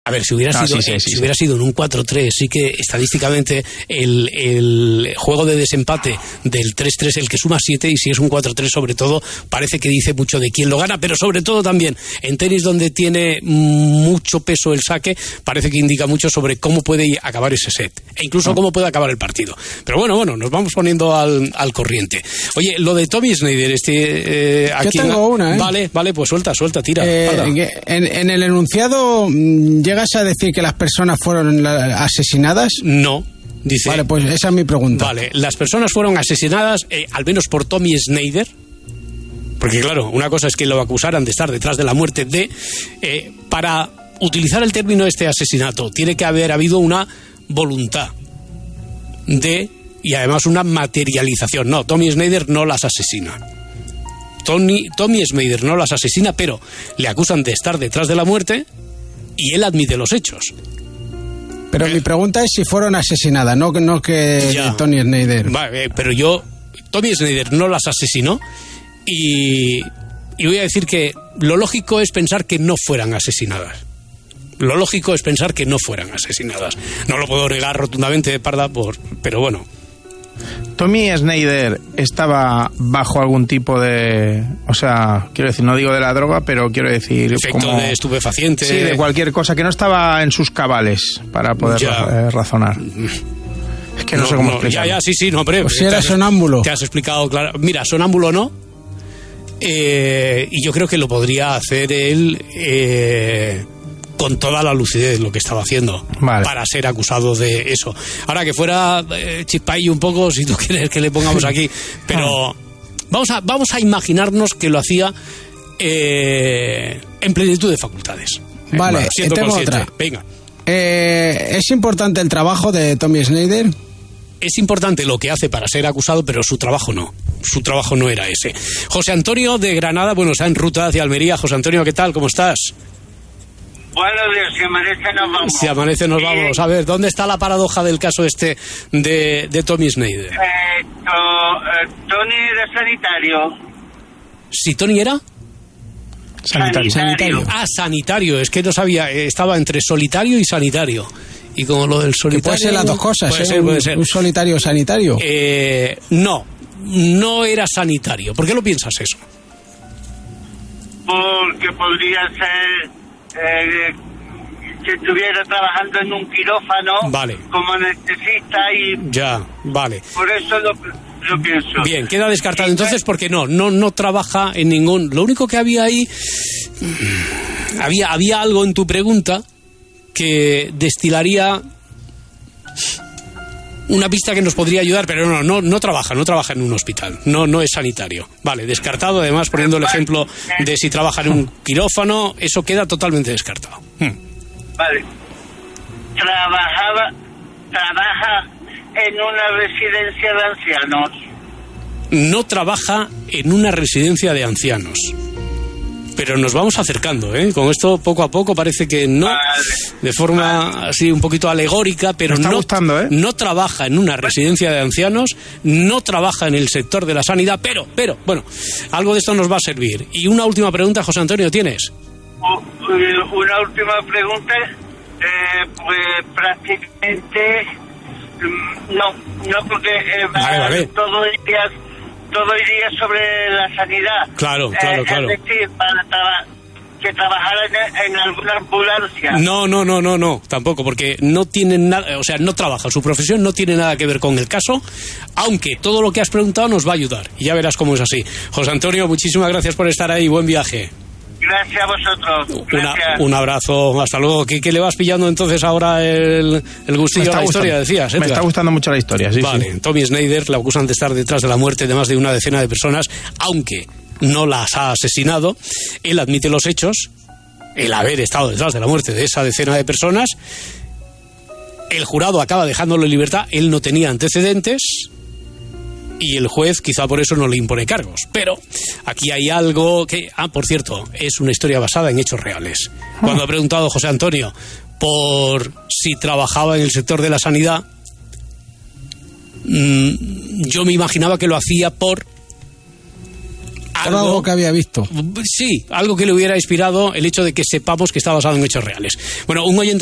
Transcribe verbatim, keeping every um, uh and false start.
A ver, si hubiera, no, sido, sí, sí, eh, sí, si sí. hubiera sido en un cuatro tres, sí que estadísticamente el, el juego de desempate del tres tres, el que suma siete, y si es un cuatro tres sobre todo, parece que dice mucho de quién lo gana, pero sobre todo también en tenis, donde tiene mucho peso el saque, parece que indica mucho sobre cómo puede acabar ese set, e incluso no. cómo puede acabar el partido. Pero bueno, bueno, nos vamos poniendo al, al corriente. Oye, lo de Tommy Sneijder, este... Eh, aquí Yo tengo en, una, ¿eh? Vale, vale, pues suelta, suelta, tira. Eh, en, en el enunciado, ¿llegas a decir que las personas fueron asesinadas? No. Dice, vale, pues esa es mi pregunta. Vale, las personas fueron asesinadas, eh, al menos por Tommy Sneijder, porque claro, una cosa es que lo acusaran de estar detrás de la muerte de... Eh, para utilizar el término este asesinato, tiene que haber habido una voluntad de... y además una materialización. No, Tommy Sneijder no las asesina. Tony, Tommy Sneijder no las asesina, pero le acusan de estar detrás de la muerte y él admite los hechos. Pero eh, mi pregunta es si fueron asesinadas, no, no que ya. Tony Sneijder. Vale, pero yo, Tommy Sneijder no las asesinó y, y voy a decir que lo lógico es pensar que no fueran asesinadas. Lo lógico es pensar que no fueran asesinadas. No lo puedo negar rotundamente, Parda, por, pero bueno. Tommy Sneijder estaba bajo algún tipo de... O sea, quiero decir, no digo de la droga, pero quiero decir... Efecto como, de estupefaciente. Sí, de cualquier cosa, que no estaba en sus cabales para poder ya. eh, razonar. Es que no, no sé cómo no, explicarlo. Ya, ya, sí, sí, no, hombre. Pues si era sonámbulo. Te has explicado claro. Mira, sonámbulo no. Eh, y yo creo que lo podría hacer él... Eh, con toda la lucidez lo que estaba haciendo, vale, para ser acusado de eso. Ahora, que fuera eh, chispaillo un poco, si tú quieres que le pongamos aquí, pero vamos a, vamos a imaginarnos que lo hacía eh, en plenitud de facultades. Vale, eh, siendo tengo consciente. otra. Venga. Eh, ¿Es importante el trabajo de Tommy Sneijder? Es importante lo que hace para ser acusado, pero su trabajo no. Su trabajo no era ese. José Antonio de Granada, bueno, está en ruta hacia Almería. José Antonio, ¿qué tal? ¿Cómo estás? Buenos días, si amanece nos vamos. Si amanece nos vamos. A ver, ¿dónde está la paradoja del caso este de, de Tommy Sneijder? Eh, to, eh, Tony era sanitario. ¿Si Tony era? Sanitario. sanitario. Ah, sanitario. Es que no sabía, estaba entre solitario y sanitario. Y como lo del solitario... Que puede ser las dos cosas, puede ¿eh? ser, puede un, ser. un solitario sanitario. Eh, no, no era sanitario. ¿Por qué lo piensas eso? Porque podría ser... Eh, que estuviera trabajando en un quirófano, vale, como anestesista y... Ya, vale. Por eso lo, lo pienso. Bien, queda descartado entonces porque no, no, no trabaja en ningún... Lo único que había ahí... Había, había algo en tu pregunta que destilaría una pista que nos podría ayudar, pero no, no, no trabaja, no trabaja en un hospital, no, no es sanitario. Vale, descartado, además poniendo el ejemplo de si trabaja en un quirófano, eso queda totalmente descartado. Hmm. Vale. Trabajaba, trabaja en una residencia de ancianos. No trabaja en una residencia de ancianos. Pero nos vamos acercando, ¿eh? Con esto poco a poco parece que no, vale, de forma vale. así un poquito alegórica, pero está no, gustando, ¿eh? no trabaja en una residencia de ancianos, no trabaja en el sector de la sanidad, pero, pero, bueno, algo de esto nos va a servir. Y una última pregunta, José Antonio, ¿tienes? Una última pregunta, eh, pues prácticamente no, no porque eh, vale, vale. todo el día... todo iría sobre la sanidad. Claro, claro, eh, claro. Es decir, para traba que trabajara en, en alguna ambulancia. No, no, no, no, no, tampoco, porque no tiene nada, o sea, no trabaja, su profesión no tiene nada que ver con el caso, aunque todo lo que has preguntado nos va a ayudar, y ya verás cómo es así. José Antonio, muchísimas gracias por estar ahí, buen viaje. Gracias a vosotros. Gracias. Una, un abrazo, hasta luego. ¿Qué, qué le vas pillando entonces ahora el, el gustillo a la historia, decías? Me está gustando mucho la historia, sí. Vale, sí. Tommy Sneijder le acusan de estar detrás de la muerte de más de una decena de personas, aunque no las ha asesinado. Él admite los hechos, el haber estado detrás de la muerte de esa decena de personas. El jurado acaba dejándolo en libertad, él no tenía antecedentes... y el juez quizá por eso no le impone cargos. Pero aquí hay algo que... Ah, por cierto, es una historia basada en hechos reales. Cuando ha preguntado José Antonio por si trabajaba en el sector de la sanidad, mmm, yo me imaginaba que lo hacía por algo, algo que había visto. Sí, algo que le hubiera inspirado el hecho de que sepamos que está basado en hechos reales. Bueno, un oyente